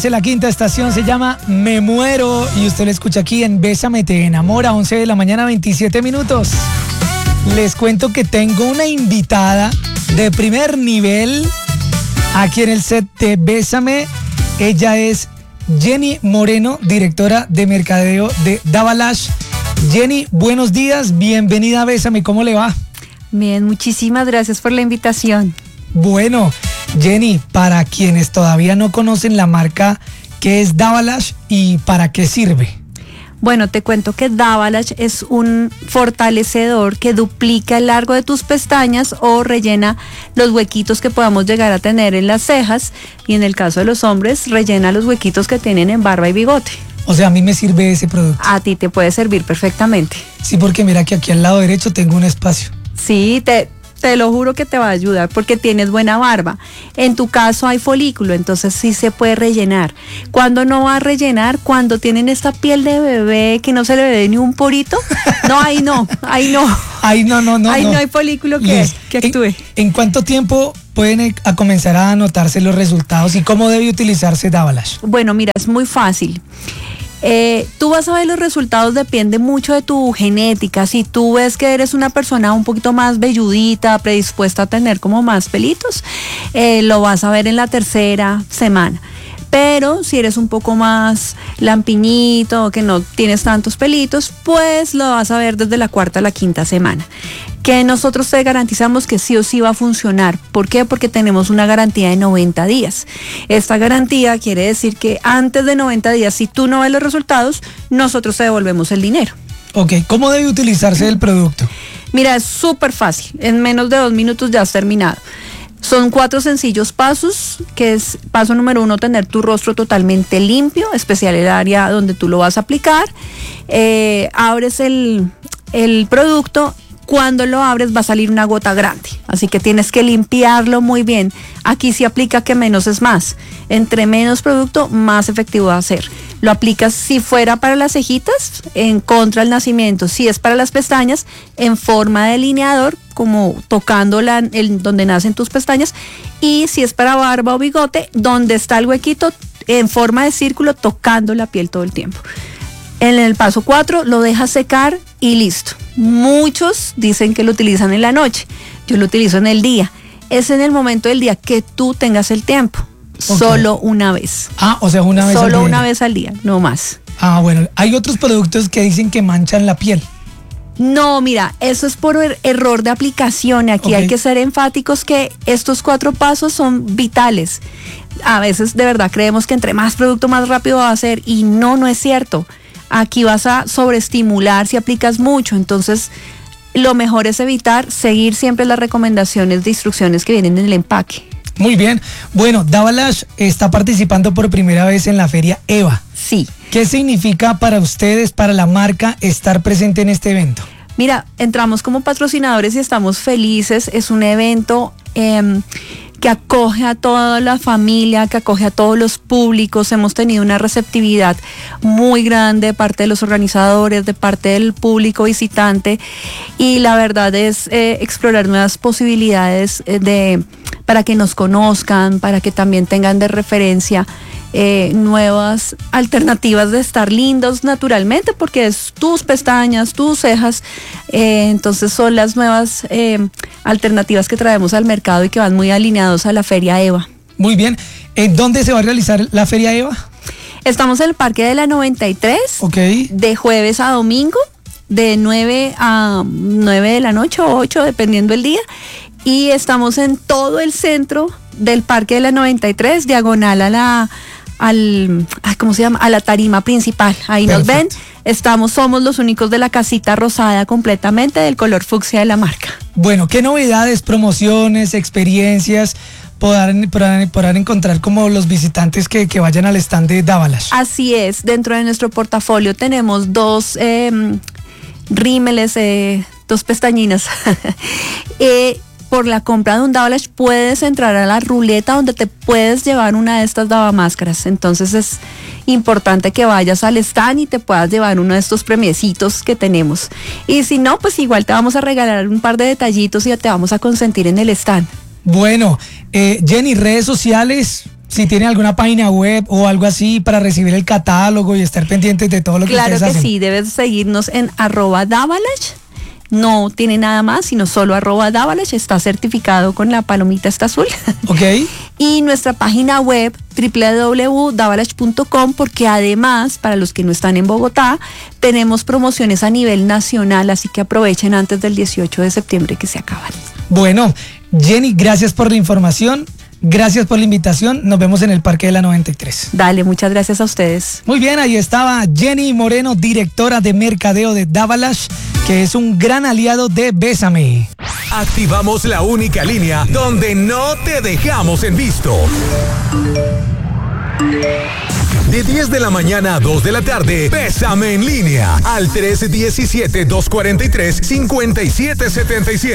La quinta estación se llama Me Muero y usted lo escucha aquí en Bésame Te Enamora, 11 de la mañana, 27 minutos. Les cuento que tengo una invitada de primer nivel aquí en el set de Bésame. Ella es Jenny Moreno, directora de mercadeo de Dabalash. Jenny, buenos días, bienvenida a Bésame, ¿cómo le va? Bien, muchísimas gracias por la invitación. Bueno, Jenny, para quienes todavía no conocen la marca, ¿qué es Dabalash y para qué sirve? Bueno, te cuento que Dabalash es un fortalecedor que duplica el largo de tus pestañas o rellena los huequitos que podamos llegar a tener en las cejas, y en el caso de los hombres rellena los huequitos que tienen en barba y bigote. O sea, a mí me sirve ese producto. A ti te puede servir perfectamente. Sí, porque mira que aquí al lado derecho tengo un espacio. Sí, te lo juro que te va a ayudar porque tienes buena barba. En tu caso hay folículo, entonces sí se puede rellenar. ¿Cuándo no va a rellenar? Cuando tienen esta piel de bebé que no se le ve ni un porito. No, ahí no. Ahí no. Ahí no hay folículo que actúe. ¿En cuánto tiempo pueden comenzar a notarse los resultados y cómo debe utilizarse Dabalash? Bueno, mira, es muy fácil. Tú vas a ver los resultados, depende mucho de tu genética. Si tú ves que eres una persona un poquito más velludita, predispuesta a tener como más pelitos, lo vas a ver en la tercera semana. Pero si eres un poco más lampiñito, que no tienes tantos pelitos, pues lo vas a ver desde la cuarta a la quinta semana. Que nosotros te garantizamos que sí o sí va a funcionar. ¿Por qué? Porque tenemos una garantía de 90 días. Esta garantía quiere decir que antes de 90 días, si tú no ves los resultados, nosotros te devolvemos el dinero. Ok, ¿cómo debe utilizarse el producto? Mira, es súper fácil. En menos de 2 minutos ya has terminado. Son 4 sencillos pasos, que es paso número 1, tener tu rostro totalmente limpio, especial el área donde tú lo vas a aplicar. Abres el producto. Cuando lo abres va a salir una gota grande, así que tienes que limpiarlo muy bien. Aquí sí aplica que menos es más. Entre menos producto, más efectivo va a ser. Lo aplicas si fuera para las cejitas, en contra del nacimiento. Si es para las pestañas, en forma de delineador, como tocando donde nacen tus pestañas. Y si es para barba o bigote, donde está el huequito, en forma de círculo, tocando la piel todo el tiempo. En el paso 4 lo dejas secar y listo. Muchos dicen que lo utilizan en la noche. Yo lo utilizo en el día. Es en el momento del día que tú tengas el tiempo. Okay. Solo una vez. O sea, una vez al día. Solo una vez al día, no más. Bueno. Hay otros productos que dicen que manchan la piel. No, mira, eso es por error de aplicación. Aquí hay que ser enfáticos que estos 4 pasos son vitales. A veces de verdad creemos que entre más producto más rápido va a ser, y no es cierto. Aquí vas a sobreestimular si aplicas mucho, entonces lo mejor es evitar, seguir siempre las recomendaciones de instrucciones que vienen en el empaque. Muy bien. Bueno, Dabalash está participando por primera vez en la feria EVA. Sí. ¿Qué significa para ustedes, para la marca, estar presente en este evento? Mira, entramos como patrocinadores y estamos felices. Es un evento que acoge a toda la familia, que acoge a todos los públicos. Hemos tenido una receptividad muy grande de parte de los organizadores, de parte del público visitante, y la verdad es explorar nuevas posibilidades para que nos conozcan, para que también tengan de referencia nuevas alternativas de estar lindos naturalmente, porque es tus pestañas, tus cejas, entonces son las nuevas alternativas que traemos al mercado y que van muy alineados a la Feria EVA. Muy bien. ¿En dónde se va a realizar la Feria EVA? Estamos en el Parque de la 93, de jueves a domingo, de 9 a 9 de la noche o 8, dependiendo el día, y estamos en todo el centro del Parque de la 93, diagonal a la tarima principal. Ahí nos ven. Somos los únicos de la casita rosada completamente del color fucsia de la marca. Bueno, ¿qué novedades, promociones, experiencias podrán encontrar como los visitantes que vayan al stand de Dabalash? Así es, dentro de nuestro portafolio tenemos 2 rímeles, 2 pestañinas. Por la compra de un Dabalash puedes entrar a la ruleta donde te puedes llevar una de estas dabamáscaras. Entonces es importante que vayas al stand y te puedas llevar uno de estos premiecitos que tenemos. Y si no, pues igual te vamos a regalar un par de detallitos y te vamos a consentir en el stand. Bueno, Jenny, redes sociales, si tienen alguna página web o algo así para recibir el catálogo y estar pendientes de todo lo que ustedes hacen. Claro que sí, debes seguirnos en @Davalash. No tiene nada más, sino solo @Davalash. Está certificado con la palomita esta azul. Ok. Y nuestra página web www.davalash.com, porque además, para los que no están en Bogotá, tenemos promociones a nivel nacional, así que aprovechen antes del 18 de septiembre que se acaban. Bueno, Jenny, gracias por la información. Gracias por la invitación. Nos vemos en el Parque de la 93. Dale, muchas gracias a ustedes. Muy bien, ahí estaba Jenny Moreno, directora de mercadeo de Davalash, que es un gran aliado de Bésame. Activamos la única línea donde no te dejamos en visto. De 10 de la mañana a 2 de la tarde, Bésame en línea al 317-243-5777.